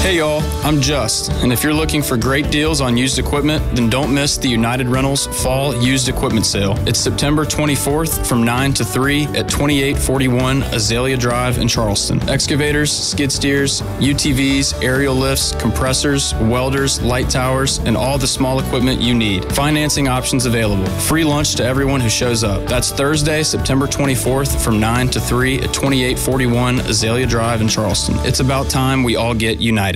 Hey y'all, I'm Just, and if you're looking for great deals on used equipment, then don't miss the United Rentals Fall Used Equipment Sale. It's September 24th from 9 to 3 at 2841 Azalea Drive in Charleston. Excavators, skid steers, UTVs, aerial lifts, compressors, welders, light towers, and all the small equipment you need. Financing options available. Free lunch to everyone who shows up. That's Thursday, September 24th from 9 to 3 at 2841 Azalea Drive in Charleston. It's about time we all get united.